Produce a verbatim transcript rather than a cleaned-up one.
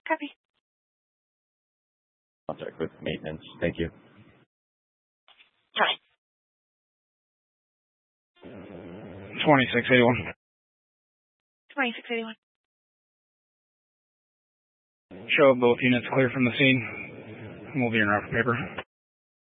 Copy. Contact with maintenance. Thank you. Hi. twenty-six eighty-one. twenty-six eighty-one. Show both units clear from the scene. We'll be in route for paper.